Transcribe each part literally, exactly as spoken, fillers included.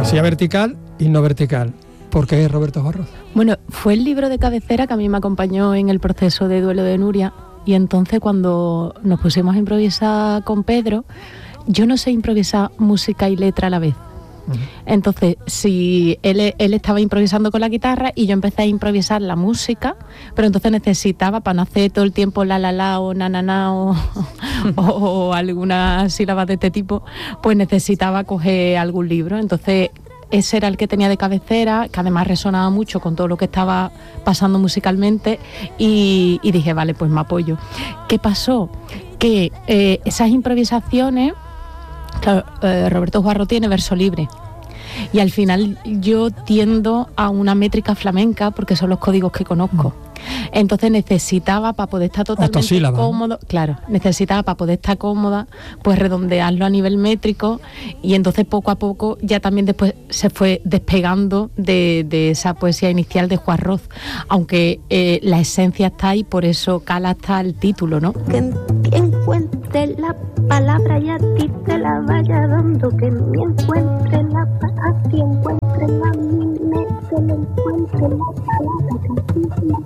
Silla vertical y no vertical. ¿Por qué Roberto Juarroz? Bueno, fue el libro de cabecera que a mí me acompañó en el proceso de duelo de Nuria, y entonces cuando nos pusimos a improvisar con Pedro, yo no sé improvisar música y letra a la vez. Uh-huh. Entonces, si él, él estaba improvisando con la guitarra y yo empecé a improvisar la música, pero entonces necesitaba, para no hacer todo el tiempo la la la o na na na o, o, o alguna sílaba de este tipo, pues necesitaba coger algún libro. Entonces ese era el que tenía de cabecera, que además resonaba mucho con todo lo que estaba pasando musicalmente, y, y dije, vale, pues me apoyo. ¿Qué pasó? Que eh, esas improvisaciones, claro, eh, Roberto Juarroz tiene verso libre, y al final yo tiendo a una métrica flamenca porque son los códigos que conozco. Entonces necesitaba, para poder estar totalmente cómodo, claro, necesitaba para poder estar cómoda, pues redondearlo a nivel métrico, y entonces poco a poco ya también después se fue despegando de, de esa poesía inicial de Juarroz, aunque eh, la esencia está ahí, por eso cala hasta el título, ¿no? Que encuentre la palabra y a ti te la vaya dando, que ni encuentre la palabra, a ti encuentre la mime, que no encuentre la palabra, que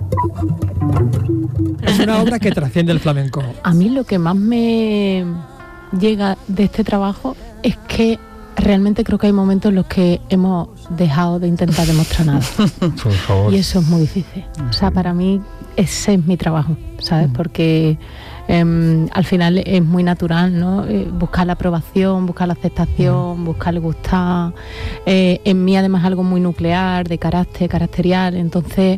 es una obra que trasciende el flamenco. A mí lo que más me llega de este trabajo es que realmente creo que hay momentos en los que hemos dejado de intentar demostrar nada. Por favor. Y eso es muy difícil. O sea, para mí ese es mi trabajo, ¿sabes? Porque eh, al final es muy natural, ¿no? Eh, buscar la aprobación, buscar la aceptación, mm. buscar el gustar. Eh, en mí además algo muy nuclear, de carácter, caracterial. Entonces,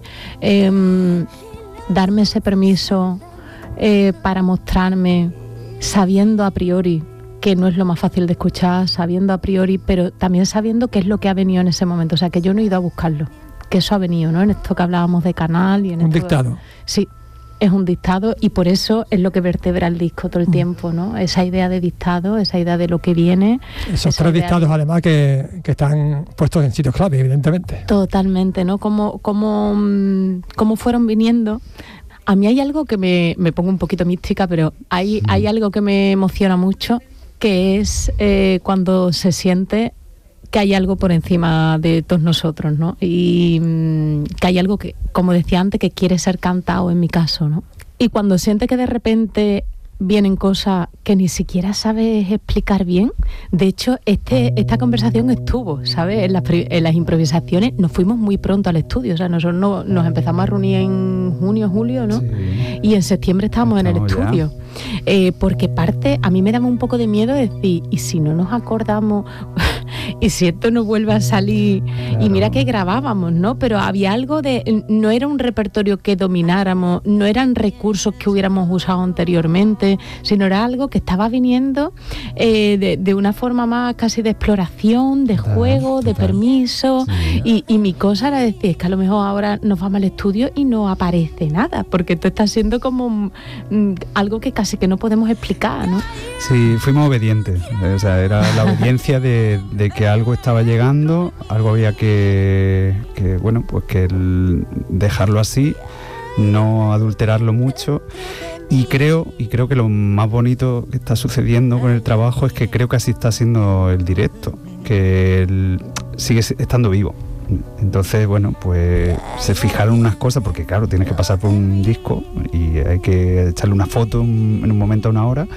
eh, darme ese permiso eh, para mostrarme, sabiendo a priori que no es lo más fácil de escuchar, sabiendo a priori, pero también sabiendo qué es lo que ha venido en ese momento. O sea, que yo no he ido a buscarlo, que eso ha venido, ¿no? En esto que hablábamos de canal y en un esto, dictado. Sí, es un dictado, y por eso es lo que vertebra el disco todo el tiempo, ¿no? Esa idea de dictado, esa idea de lo que viene. Esos tres dictados, de... además, que, que están puestos en sitios clave, evidentemente. Totalmente, ¿no? Cómo, cómo, cómo fueron viniendo. A mí hay algo que me, me pongo un poquito mística, pero hay, hay algo que me emociona mucho, que es eh, cuando se siente que hay algo por encima de todos nosotros, ¿no? Y mmm, que hay algo que, como decía antes, que quiere ser cantado en mi caso, ¿no? Y cuando siente que de repente vienen cosas que ni siquiera sabes explicar bien. De hecho, este, esta conversación estuvo, ¿sabes? En las, en las improvisaciones nos fuimos muy pronto al estudio. O sea, nosotros no, nos empezamos a reunir en junio, julio, ¿no? Sí. Y en septiembre estábamos, estábamos en el estudio. Eh, porque parte, a mí me daba un poco de miedo decir, ¿y si no nos acordamos? ¿Y si esto no vuelve a salir? Claro. Y mira que grabábamos, ¿no? Pero había algo de... No era un repertorio que domináramos, no eran recursos que hubiéramos usado anteriormente, sino era algo que estaba viniendo eh, de, de una forma más casi de exploración, de total, juego, total. de permiso. Sí. Y, y mi cosa era decir, es que a lo mejor ahora nos vamos al estudio y no aparece nada, porque esto está siendo como mm, algo que casi que no podemos explicar, ¿no? Sí, fuimos obedientes. O sea, era la obediencia de, de que algo estaba llegando, algo había que, que bueno, pues que el dejarlo así, no adulterarlo mucho. Y creo, y creo que lo más bonito que está sucediendo con el trabajo es que creo que así está siendo el directo, que el, sigue estando vivo. Entonces, bueno, pues se fijaron unas cosas, porque claro, tienes que pasar por un disco y hay que echarle una foto en un momento, a una hora,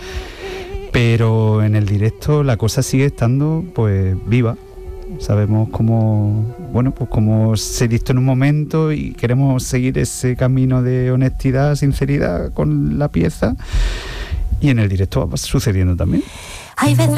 pero en el directo la cosa sigue estando pues viva. Sabemos cómo, bueno, pues cómo se dictó en un momento y queremos seguir ese camino de honestidad, sinceridad con la pieza, y en el directo va sucediendo también. Hay veces